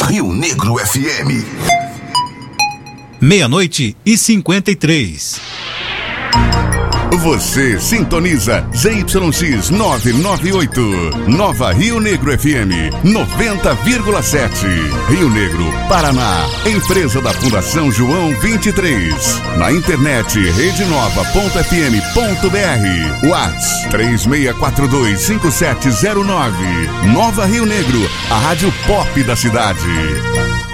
Rio Negro FM. 00:53. Você sintoniza ZYX 998, Nova Rio Negro FM 90,7. Rio Negro, Paraná. Empresa da Fundação João 23. Na internet redenova.fm.br. Whats 36425709. Nova Rio Negro, a rádio pop da cidade.